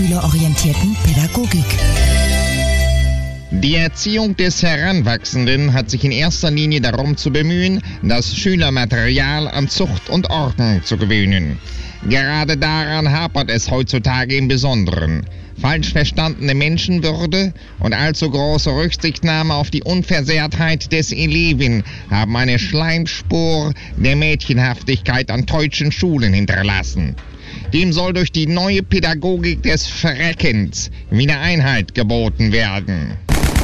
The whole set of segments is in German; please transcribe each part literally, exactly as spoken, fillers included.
schülerorientierten Pädagogik. Die Erziehung des Heranwachsenden hat sich in erster Linie darum zu bemühen, das Schülermaterial an Zucht und Ordnung zu gewöhnen. Gerade daran hapert es heutzutage im Besonderen. Falsch verstandene Menschenwürde und allzu große Rücksichtnahme auf die Unversehrtheit des Eleven haben eine Schleimspur der Mädchenhaftigkeit an deutschen Schulen hinterlassen. Dem soll durch die neue Pädagogik des Schreckens wieder Einhalt geboten werden.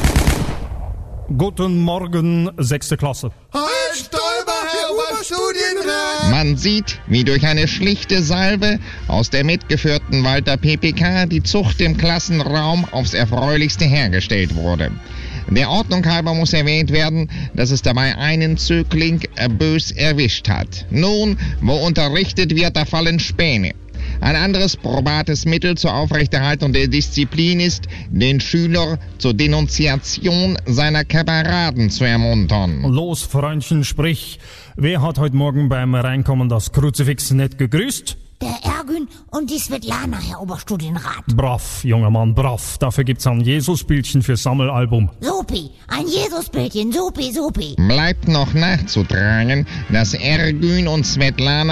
Guten Morgen, sechste Klasse. Halt, Stolper, Herr Oberstudienrat! Man sieht, wie durch eine schlichte Salve aus der mitgeführten Walter P P K die Zucht im Klassenraum aufs Erfreulichste hergestellt wurde. Der Ordnung halber muss erwähnt werden, dass es dabei einen Zögling bös erwischt hat. Nun, wo unterrichtet wird, da fallen Späne. Ein anderes probates Mittel zur Aufrechterhaltung der Disziplin ist, den Schüler zur Denunziation seiner Kameraden zu ermuntern. Los, Freundchen, sprich. Wer hat heute Morgen beim Reinkommen das Kruzifix nicht gegrüßt? Der Ergün und die Svetlana, Herr Oberstudienrat. Brav, junger Mann, brav. Dafür gibt's ein Jesusbildchen für Sammelalbum. Supi, ein Jesusbildchen, supi, supi. Bleibt noch nachzutragen, dass Ergün und Svetlana